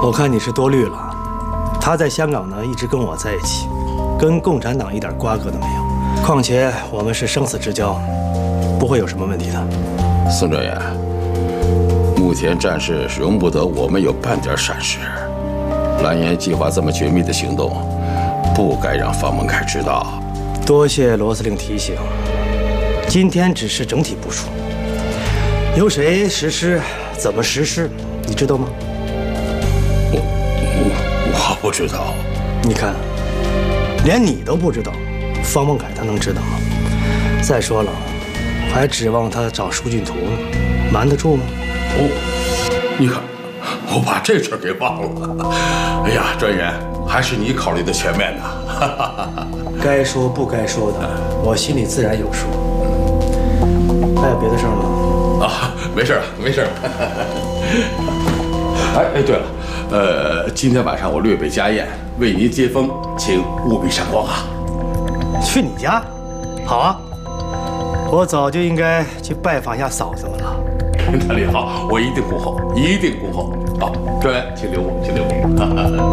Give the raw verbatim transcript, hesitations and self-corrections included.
我看你是多虑了。他在香港呢，一直跟我在一起，跟共产党一点瓜葛都没有。况且我们是生死之交，不会有什么问题的。 宋专员，目前战事容不得我们有半点闪失。蓝岩计划这么绝密的行动，不该让方孟凯知道。 多谢罗司令提醒。今天只是整体部署，由谁实施，怎么实施，你知道吗？ 我我我不知道。 你看，连你都不知道，方孟凯他能知道吗？再说了，还指望他找舒俊图，瞒得住吗？ 哦，你看，我把这事儿给忘了。哎呀，专员，还是你考虑的全面呢。 该说不该说的，我心里自然有数。还有别的事儿吗？ 啊，没事了，没事了。哎哎，对了，呃，今天晚上我略备家宴，为您接风，请务必赏光啊。 去你家？好啊，我早就应该去拜访一下嫂子们了。 那里好，我一定恭候，一定恭候。好，专员，请留步，请留步。